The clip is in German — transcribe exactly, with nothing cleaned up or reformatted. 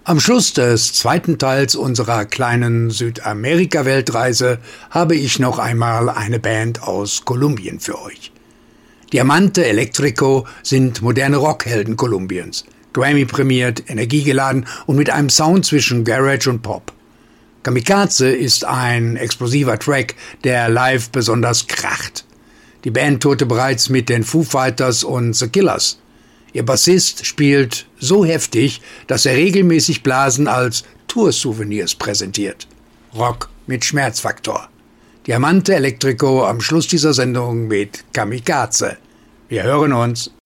Am Schluss des zweiten Teils unserer kleinen Südamerika-Weltreise habe ich noch einmal eine Band aus Kolumbien für euch. Diamante Electrico sind moderne Rockhelden Kolumbiens, Grammy-prämiert, energiegeladen und mit einem Sound zwischen Garage und Pop. Kamikaze ist ein explosiver Track, der live besonders kracht. Die Band tourte bereits mit den Foo Fighters und The Killers. Ihr Bassist spielt so heftig, dass er regelmäßig Blasen als Tour-Souvenirs präsentiert. Rock mit Schmerzfaktor. Diamante Electrico am Schluss dieser Sendung mit Kamikaze. Wir hören uns.